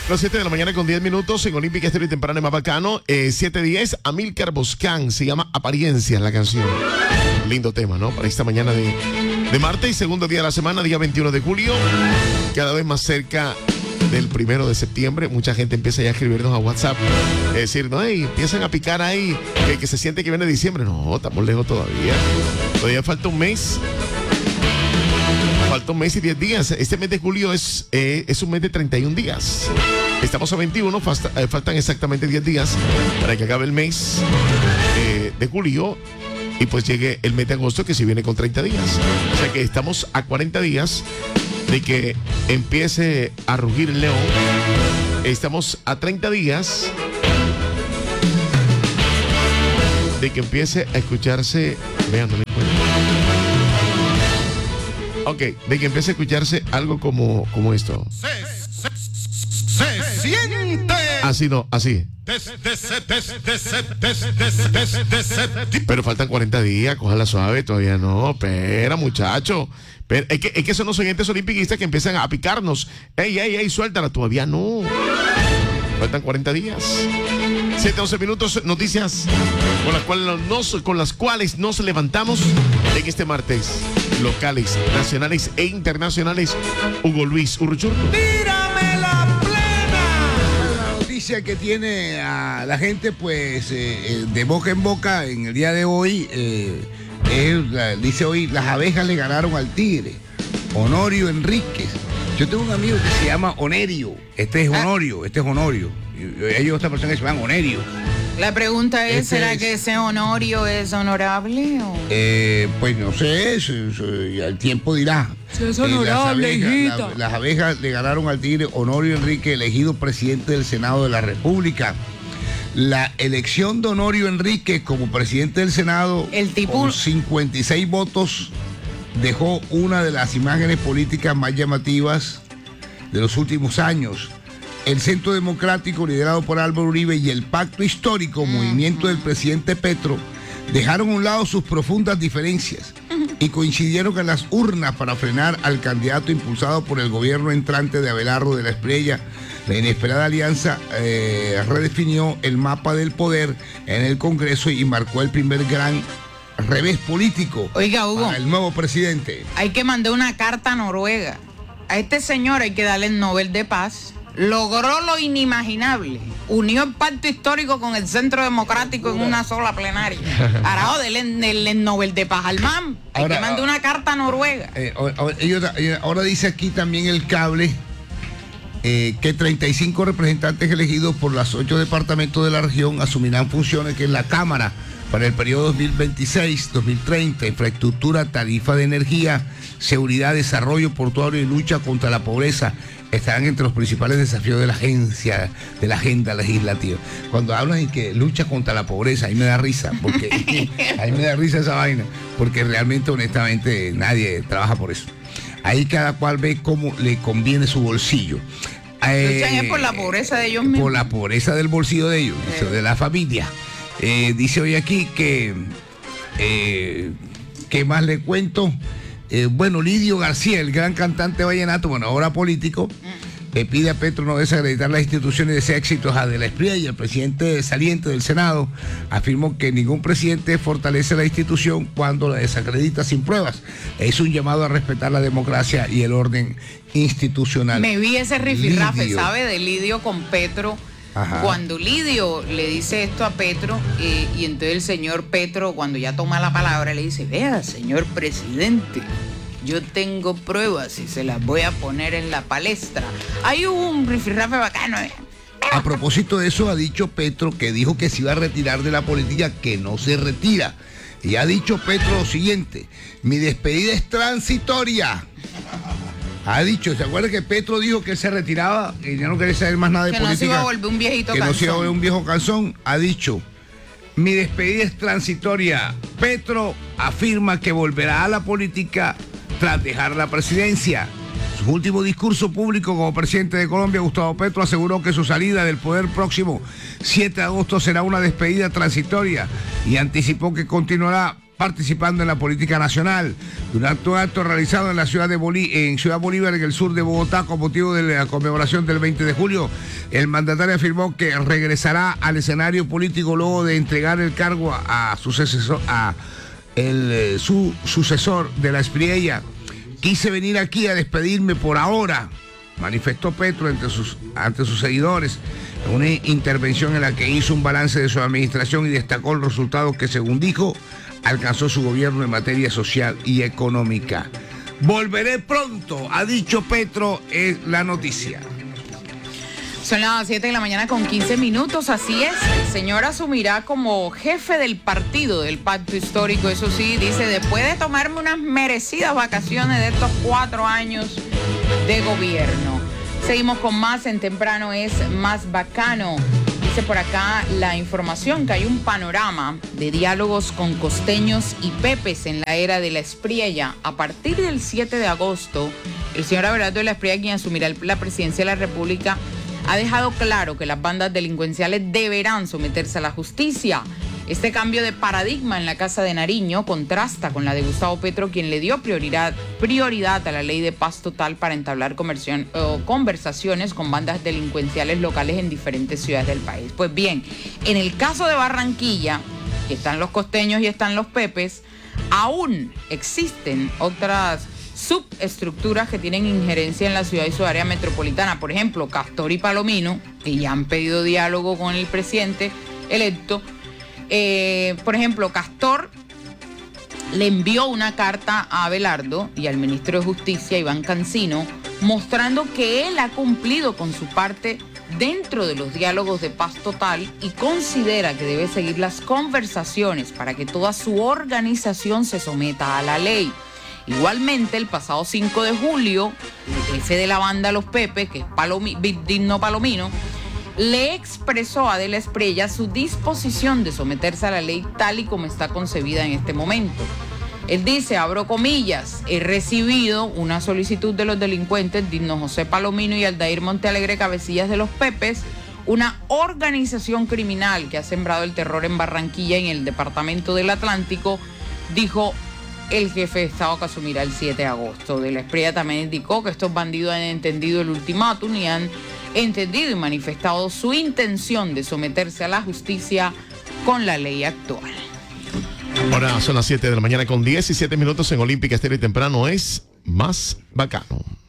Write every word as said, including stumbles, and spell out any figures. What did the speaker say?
Las siete de la mañana con diez minutos en Olímpica Estéreo y Temprano y más bacano. Eh, siete diez, Amílcar Boscán, se llama Apariencias la canción. Lindo tema, ¿no? Para esta mañana de, de martes, segundo día de la semana, día veintiuno de julio. Cada vez más cerca del primero de septiembre. Mucha gente empieza ya a escribirnos a WhatsApp. Es decir, no, hey, empiezan a picar ahí, que, que se siente que viene diciembre. No, estamos lejos todavía. Todavía falta un mes. Falta un mes y diez días. Este mes de julio es, eh, es un mes de treinta y un días. Estamos a veintiuno, falta, eh, faltan exactamente diez días para que acabe el mes eh, de julio y pues llegue el mes de agosto, que si viene con treinta días. O sea que estamos a cuarenta días de que empiece a rugir el león. Estamos a treinta días de que empiece a escucharse. Vean, no me encuentro. Ok, de que empiece a escucharse algo como, como esto. Se, se, se siente. Así no, así. Pero faltan cuarenta días, cójala suave, todavía no. Espera, muchacho. Pero es que, es que son los oyentes olimpiquistas que empiezan a picarnos. Ey, ey, ey, suéltala, todavía no. Faltan cuarenta días. siete, once minutos, noticias con las cuales nos, con las cuales nos levantamos en este martes. Locales, nacionales e internacionales. Hugo Luis Urruchurtu. ¡Tírame la plena! La noticia que tiene a la gente, pues, eh, de boca en boca en el día de hoy, eh, es, la, dice hoy, las abejas le ganaron al tigre. Honorio Enríquez. Yo tengo un amigo que se llama Onerio. Este es Honorio, este es Honorio. Hay otra persona que se llama Onerio. La pregunta es, Este ¿será es- que ese Honorio es honorable o...? Eh, pues no sé, eso- eso, el tiempo dirá. Sí, es Eh, las honorable, abejas- hijita. la- las abejas le ganaron al tigre Honorio Enrique, elegido presidente del Senado de la República. La elección de Honorio Enrique como presidente del Senado, El tipo- con cincuenta y seis votos, dejó una de las imágenes políticas más llamativas de los últimos años. El Centro Democrático, liderado por Álvaro Uribe, y el Pacto Histórico, movimiento del presidente Petro, dejaron a un lado sus profundas diferencias y coincidieron en las urnas para frenar al candidato impulsado por el gobierno entrante de Abelardo de la Espriella. La inesperada alianza eh, redefinió el mapa del poder en el Congreso y marcó el primer gran revés político Oiga, Hugo, para el nuevo presidente. hay que mandar una carta a Noruega. A este señor hay que darle el Nobel de Paz. Logró lo inimaginable. Unió el pacto histórico con el Centro Democrático en una sola plenaria. Ahora, denle el, el, el Nobel de Paz al man. Hay Ahora, que mandar una carta a Noruega. Eh, ahora- ahora- ellos- ellos- ahora dice aquí también el cable eh, que treinta y cinco representantes elegidos por los ocho departamentos de la región asumirán funciones que es la Cámara para el periodo dos mil veintiséis dos mil treinta, infraestructura, tarifa de energía, seguridad, desarrollo portuario y lucha contra la pobreza. Estarán entre los principales desafíos de la agencia, de la agenda legislativa. Cuando hablan de que lucha contra la pobreza, ahí me da risa, porque ahí me da risa esa vaina, porque realmente, honestamente, nadie trabaja por eso. Ahí cada cual ve cómo le conviene su bolsillo. Eh, Luchan es por la pobreza de ellos mismos. Por la pobreza del bolsillo de ellos, Eh. de la familia. Eh, dice hoy aquí que, eh, ¿qué más le cuento? Eh, bueno, Lidio García, el gran cantante vallenato, bueno, ahora político, le pide a Petro no desacreditar las instituciones de ese éxito a de la Espriella, y el presidente saliente del Senado afirmó que ningún presidente fortalece la institución cuando la desacredita sin pruebas. Es un llamado a respetar la democracia y el orden institucional. Me vi ese rifirrafe, Lidio. ¿sabe? De Lidio con Petro. Ajá. Cuando Lidio le dice esto a Petro, eh, y entonces el señor Petro, cuando ya toma la palabra, le dice, vea, señor presidente, yo tengo pruebas y se las voy a poner en la palestra. Ahí hubo un rifirrafe bacano, ¿eh? A propósito de eso, ha dicho Petro que dijo que se iba a retirar de la política, que no se retira. Y ha dicho Petro lo siguiente: mi despedida es transitoria. Ha dicho, ¿se acuerda que Petro dijo que él se retiraba y ya no quería saber más nada de Que no política? se iba a volver un viejito Que no se iba a volver cansón. un viejo calzón. Ha dicho, mi despedida es transitoria. Petro afirma que volverá a la política tras dejar la presidencia. Su último discurso público como presidente de Colombia, Gustavo Petro aseguró que su salida del poder próximo siete de agosto será una despedida transitoria y anticipó que continuará participando en la política nacional. Durante un acto realizado en la ciudad de Bolí- en Ciudad Bolívar, en el sur de Bogotá, con motivo de la conmemoración del veinte de julio, el mandatario afirmó que regresará al escenario político luego de entregar el cargo a, a su sucesor, a el, eh, su sucesor de la Espriella. Quise venir aquí a despedirme por ahora, manifestó Petro ante sus, ante sus seguidores, en una intervención en la que hizo un balance de su administración y destacó los resultados que, según dijo, alcanzó su gobierno en materia social y económica. Volveré pronto, ha dicho Petro, es la noticia. Son las siete de la mañana con quince minutos, así es. El señor asumirá como jefe del partido del Pacto Histórico, eso sí, dice, después de tomarme unas merecidas vacaciones de estos cuatro años de gobierno. Seguimos con más, en temprano es más bacano. Dice por acá la información que hay un panorama de diálogos con costeños y pepes en la era de la Espriella. A partir del siete de agosto, el señor Abelardo de la Espriella, quien asumirá la presidencia de la República, ha dejado claro que las bandas delincuenciales deberán someterse a la justicia. Este cambio de paradigma en la Casa de Nariño contrasta con la de Gustavo Petro, quien le dio prioridad, prioridad a la ley de paz total para entablar conversión, eh, conversaciones con bandas delincuenciales locales en diferentes ciudades del país. Pues bien, en el caso de Barranquilla, que están los costeños y están los pepes, aún existen otras subestructuras que tienen injerencia en la ciudad y su área metropolitana. Por ejemplo, Castor y Palomino, que ya han pedido diálogo con el presidente electo. Eh, por ejemplo, Castor le envió una carta a Abelardo y al ministro de Justicia, Iván Cancino, mostrando que él ha cumplido con su parte dentro de los diálogos de paz total y considera que debe seguir las conversaciones para que toda su organización se someta a la ley. Igualmente, el pasado cinco de julio, el jefe de la banda Los Pepe, que es Palomi, Digno Palomino, le expresó a De la Espriella su disposición de someterse a la ley tal y como está concebida en este momento. Él dice, abro comillas, he recibido una solicitud de los delincuentes Digno José Palomino y Aldair Montealegre, cabecillas de Los Pepes, una organización criminal que ha sembrado el terror en Barranquilla y en el departamento del Atlántico, dijo el jefe de Estado que asumirá el siete de agosto. De la Espriella también indicó que estos bandidos han entendido el ultimátum y han entendido y manifestado su intención de someterse a la justicia con la ley actual. Ahora son las siete de la mañana con diecisiete minutos en Olímpica Estéreo y temprano es más bacano.